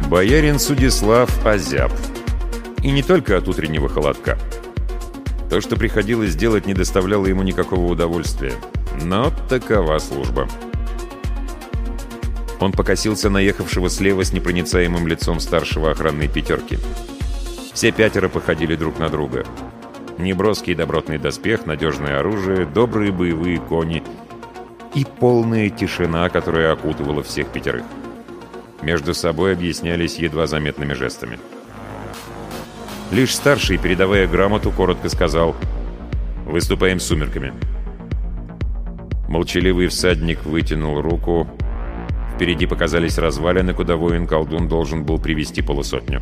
Боярин Судислав озяб. И не только от утреннего холодка. То, что приходилось делать, не доставляло ему никакого удовольствия. Но такова служба. Он покосился на ехавшего слева с непроницаемым лицом старшего охранной пятерки. Все пятеро походили друг на друга. Неброский добротный доспех, надежное оружие, добрые боевые кони и полная тишина, которая окутывала всех пятерых. Между собой объяснялись едва заметными жестами. Лишь старший, передавая грамоту, коротко сказал: «Выступаем с сумерками». Молчаливый всадник вытянул руку. Впереди показались развалины, куда воин-колдун должен был привести полусотню.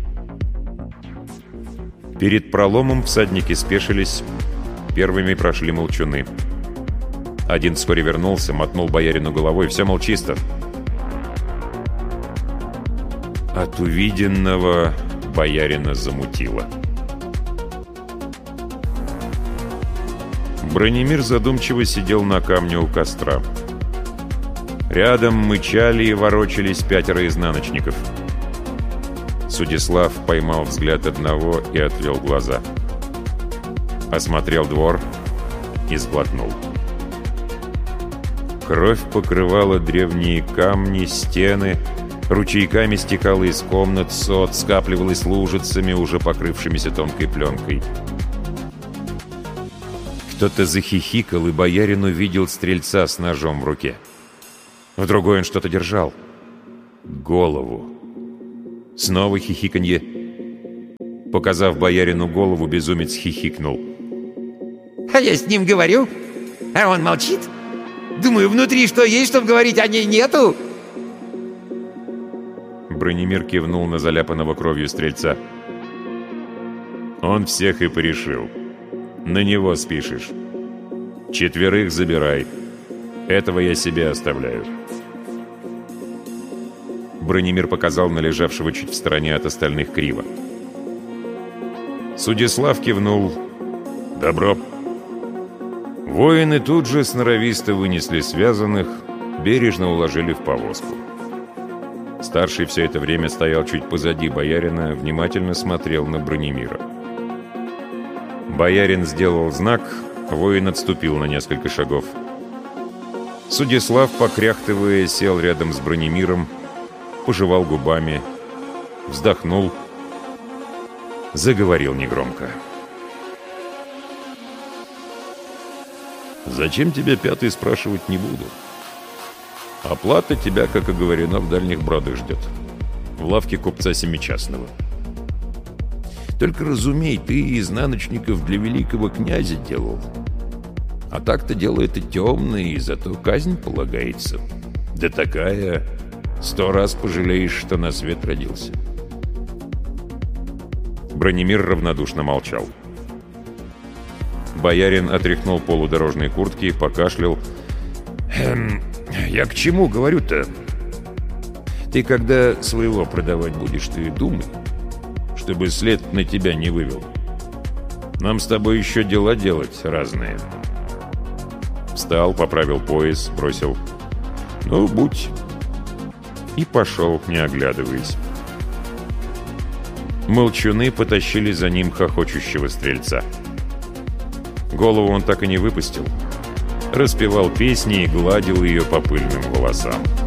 Перед проломом всадники спешились. Первыми прошли молчуны. Один вскоре вернулся, мотнул боярину головой: «Все, мол, чисто». От увиденного боярина замутило. Бронемир задумчиво сидел на камне у костра. Рядом мычали и ворочались пятеро изнаночников. Судислав поймал взгляд одного и отвел глаза. Осмотрел двор и сглотнул. Кровь покрывала древние камни, стены, ручейками стекала из комнат, сот скапливалась лужицами, уже покрывшимися тонкой пленкой. Кто-то захихикал, и боярин увидел стрельца с ножом в руке. В другой он что-то держал. Голову. Снова хихиканье. Показав боярину голову, безумец хихикнул. А я с ним говорю, а он молчит. Думаю, внутри что есть, чтобы говорить, а ней нету. Бронемир кивнул на заляпанного кровью стрельца. Он всех и порешил. На него спишешь. 4 забирай. Этого я себе оставляю. Бронемир показал на лежавшего чуть в стороне от остальных криво. Судислав кивнул. «Добро». Воины тут же сноровисто вынесли связанных, бережно уложили в повозку. Старший все это время стоял чуть позади боярина, внимательно смотрел на Бронемира. Боярин сделал знак, воин отступил на несколько шагов. Судислав, покряхтывая, сел рядом с Бронемиром, пожевал губами, вздохнул, заговорил негромко. «Зачем тебя, 5-й, спрашивать не буду. Оплата тебя, как оговорено, в дальних бродах ждет. В лавке купца Семичастного. Только разумей, ты изнаночников для великого князя делал. А так-то дело это темное, и зато казнь полагается. Да такая, 100 раз пожалеешь, что на свет родился». Бронемир равнодушно молчал. Боярин отряхнул полу дорожной куртки, покашлял. «Я к чему говорю-то? Ты когда своего продавать будешь, ты думай, чтобы след на тебя не вывел. Нам с тобой еще дела делать разные». Встал, поправил пояс, бросил: «Ну, будь». И пошел, не оглядываясь. Молчуны потащили за ним хохочущего стрельца. Голову он так и не выпустил. Распевал песни и гладил ее по пыльным волосам.